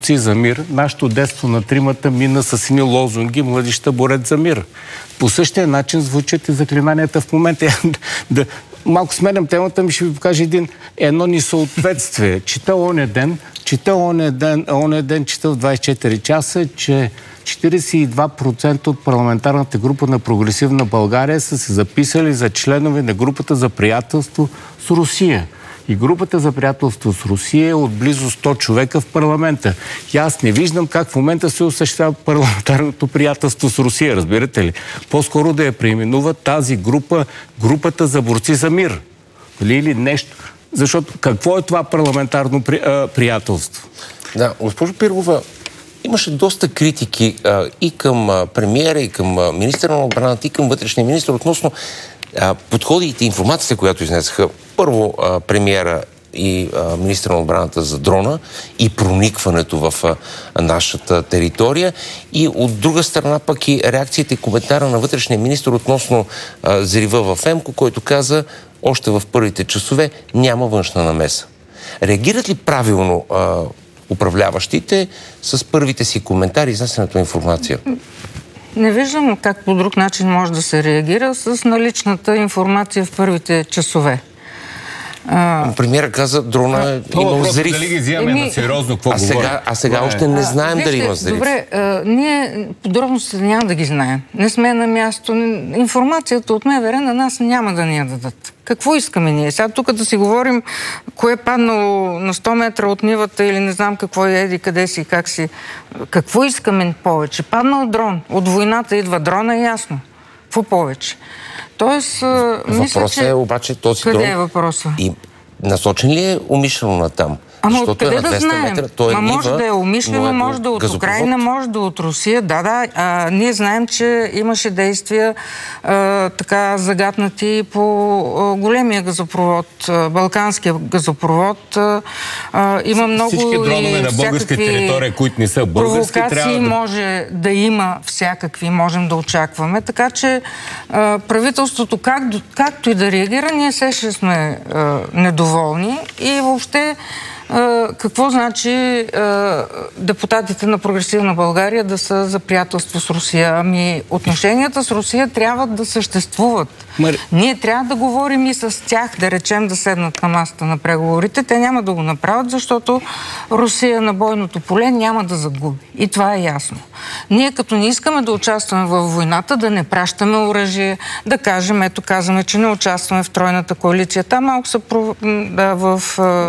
за мир, нашето детство на тримата мина с едни лозунги "Младежта борец за мир". По същия начин звучат и заклинанията в момента. Малко сменям темата, ми ще ви покажа едно несъответствие. Чета оня ден, чета в 24 часа, че 42% от парламентарната група на Прогресивна България са се записали за членове на групата за приятелство с Русия. И групата за приятелство с Русия е от близо 100 човека в парламента. И аз не виждам как в момента се осъществява парламентарното приятелство с Русия, разбирате ли? По-скоро да я преименува тази групата за борци за мир. Или нещо. Защото какво е това парламентарно приятелство? Да, госпожо Пиргова, имаше доста критики и към премиера, и към министъра на отбраната, и към вътрешния министър относно подходите и информацията, която изнесаха първо премиера и министър на отбраната за дрона и проникването в нашата територия, и от друга страна пък и реакцията и коментара на вътрешния министър относно взрива в Емко, който каза още в първите часове: няма външна намеса. Реагират ли правилно управляващите с първите си коментари и изнесената информация? Не виждам как по друг начин може да се реагира с наличната информация в първите часове. Премиера каза, дрона е имал взрив. Дали ги взимаме на сериозно, какво говорим? А сега още не знаем дали има взрив. Добре, ние подробности няма да ги знаем. Не сме на място. Информацията от МВР на нас няма да ни я дадат. Какво искаме ние? Сега тук да си говорим кое е паднало на 100 метра от нивата или не знам какво еди, къде си, как си. Какво искаме повече? Паднал дрон. От войната идва дрона, е ясно. Какво повече? Тоест, въпросът е обаче този дрон. Къде е въпросът? И насочен ли е умишлено натам? Ама защото откъде е на 200 да знаем? метра, той е може да е умишлено, може да е от Украйна, може да е от Русия. Да. Ние знаем, че имаше действия така загатнати по големия газопровод, Балканския газопровод. Има много всички дронове на българска територия, които не са български, провокации може да има всякакви, можем да очакваме. Така че правителството, както и да реагира, ние все ще сме недоволни и въобще какво значи депутатите на Прогресивна България да са за приятелство с Русия? Ами отношенията с Русия трябва да съществуват. Ние трябва да говорим и с тях, да речем, да седнат на масата на преговорите. Те няма да го направят, защото Русия на бойното поле няма да загуби. И това е ясно. Ние като не искаме да участваме във войната, да не пращаме оръжие, да кажем, ето казваме, че не участваме в тройната коалиция. Там малко са в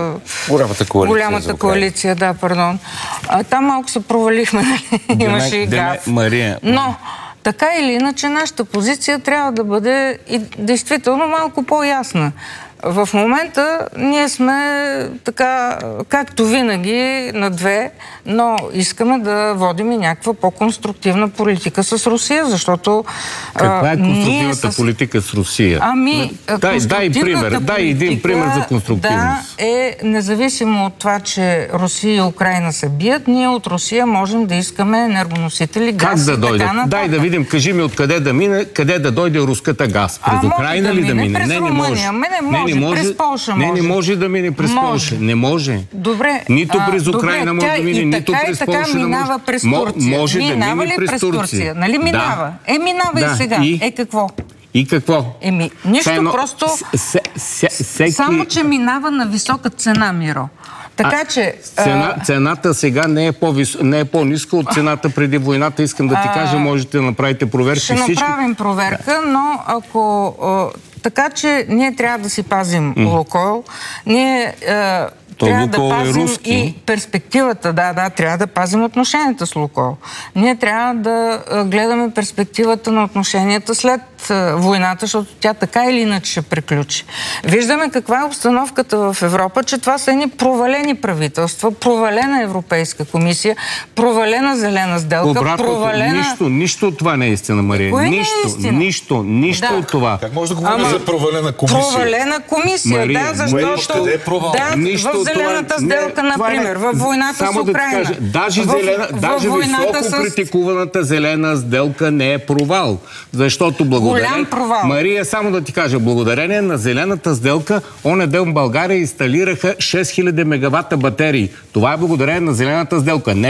голямата коалиция, да, пардон. Там малко се провалихме, имаше и гаф. Но така или иначе, нашата позиция трябва да бъде и действително малко по-ясна. В момента ние сме така, както винаги, на две, но искаме да водим и някаква по-конструктивна политика с Русия, защото... Каква е конструктивната политика с Русия? Дай пример. Дай един пример за конструктивност. Да, независимо от това, че Русия и Украйна се бият, ние от Русия можем да искаме енергоносители, газ и така нататък. Дай да видим, кажи ми откъде да мине, къде да дойде руската газ. През Украйна ли да мине? През Румъния. През Полша може. Не може да мине през Полша. Не може. Добре. Нито през Украйна може да мине, нито през Полша да може. Минава през Турция. Може да мине през Турция. Нали минава? Минава и сега. Какво? И какво? Нищо, просто... Само, че минава на висока цена, Миро. Така че... Цената сега не е по-ниска от цената преди войната. Искам да ти кажа, можете да направите проверка. Ще направим проверка, но ако... Така че ние трябва да си пазим Лукойл. Ние трябва да пазим и перспективата. Да, трябва да пазим отношенията с Лукойл. Ние трябва да гледаме перспективата на отношенията след войната, защото тя така или иначе ще приключи. Виждаме каква е обстановката в Европа, че това са едни провалени правителства, провалена Европейска комисия, провалена зелена сделка, провалена... Нищо от това не е истина, Мария. Нищо от това. Как може да говорим за провалена комисия? Провалена комисия, да, защото... В зелената сделка, например, във войната с Украйна. Даже високо критикуваната зелена сделка не е провал. Защото голям провал. Мария, само да ти кажа, благодарение на зелената сделка, онзи ден в България инсталираха 6000 мегавата батерии. Това е благодарение на зелената сделка.